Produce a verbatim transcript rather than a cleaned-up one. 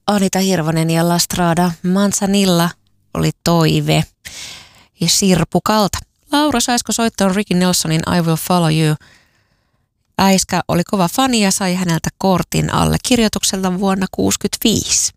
Anita Hirvonen ja La Strada Manzanilla oli Toive ja Sirpukalta. Laura saisiko soittaa Ricky Nelsonin I Will Follow You? Äiskä oli kova fani ja sai häneltä kortin allekirjoitukselta vuonna kuusikymmentäviisi.